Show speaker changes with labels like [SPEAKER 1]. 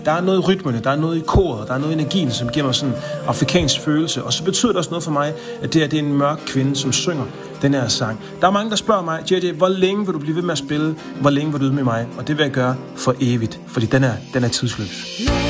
[SPEAKER 1] Der er noget i rytmerne, der er noget i koret, der er noget i energien, som giver mig sådan en afrikansk følelse. Og så betyder det også noget for mig, at det er en mørk kvinde, som synger den her sang. Der er mange, der spørger mig, JJ, hvor længe vil du blive ved med at spille? Hvor længe vil du ydmyge mig? Og det vil jeg gøre for evigt, fordi den er tidsløs.